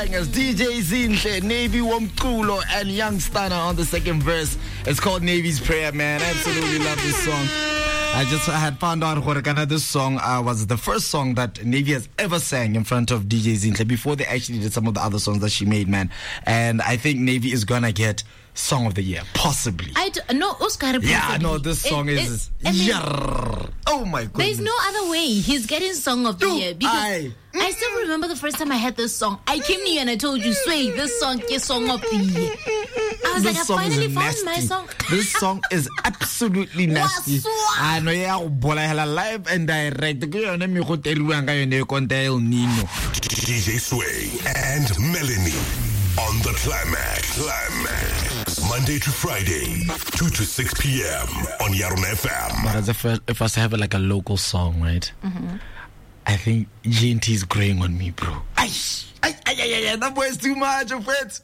As DJ Zinhle, Navy Womkulo, and Young Stunner on the second verse. It's called Navy's Prayer, man. I absolutely love this song. I had found out that this song was the first song that Navy has ever sang in front of DJ Zinhle before they actually did some of the other songs that she made, man. And I think Navy is gonna get Song of the Year, possibly. No, Oscar. Yeah, no, this song is. Oh my goodness. There's no other way he's getting Song of the Year because I still remember the first time I heard this song. I came to you and I told you, Sway, this song is Song of the Year. I was like, I finally found my song. This song is absolutely nasty. I know you live and direct. DJ Sway and Melanie on the Climax. Monday to Friday, 2 to 6 p.m. on Yaron FM. But if I was to have like a local song, right? Mm-hmm. I think GNT is growing on me, bro. That boy is too much of it.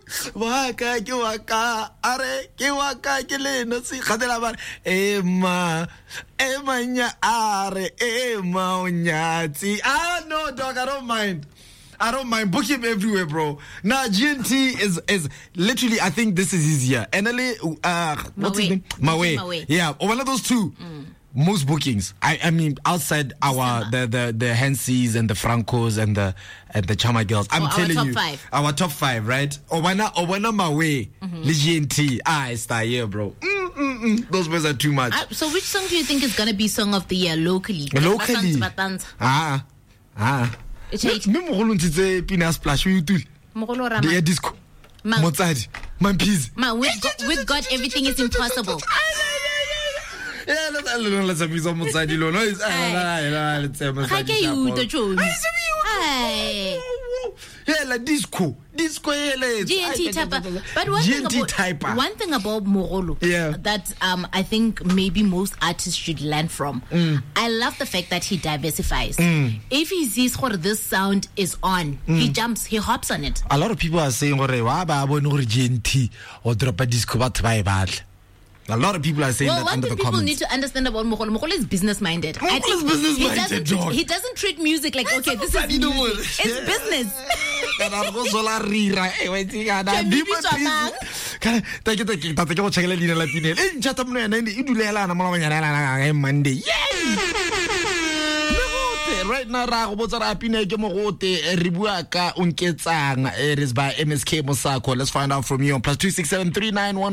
No, dog, I don't mind. Book him everywhere, bro. Now, GNT is literally, I think this is his year. NLA, what's his name? Mawe. Yeah, one of those two. Most bookings. I mean, outside the Hensies and the Francos and the Chama girls. I'm telling you, our top five, right? Owana Mawe, GNT. It's that year, bro. Those boys are too much. So, which song do you think is gonna be Song of the Year locally? Locally. Pina Splash, the disco. Mozart, Mampiz. With God, everything is impossible. Yeah, let's have some Mozart. Yeah, like disco, GNT typer. But one thing about Mogolo, that I think maybe most artists should learn from. I love the fact that he diversifies. If he sees what this sound is on, he jumps, he hops on it. A lot of people are saying, GNT or drop a disco, but a lot of people are saying that under the comments. Well, one thing people need to understand about Mogolo is business-minded. I think he doesn't treat music like, okay, this is music. It's business. Right now, it is by MSK Mosako. Let's find out from you on +267 391